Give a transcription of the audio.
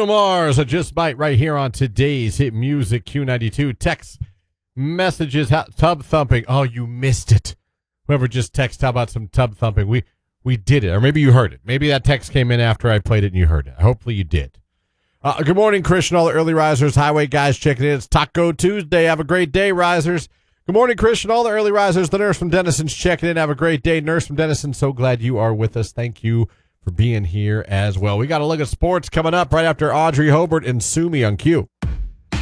Bruno Mars, I Just Might, right here on today's Hit Music Q92. Text messages, tub thumping. Oh, you missed it. Whoever just texted, how about some tub thumping? We did it, or maybe you heard it. Maybe that text came in after I played it and you heard it. Hopefully you did. Good morning, Christian, all the early risers, highway guys checking in. It's Taco Tuesday. Have a great day, risers. Good morning, Christian, all the early risers. The nurse from Denison's checking in. Have a great day. Nurse from Denison, so glad you are with us. Thank you for being here as well. We got a look at sports coming up right after Audrey Hobart and Sumi on Q.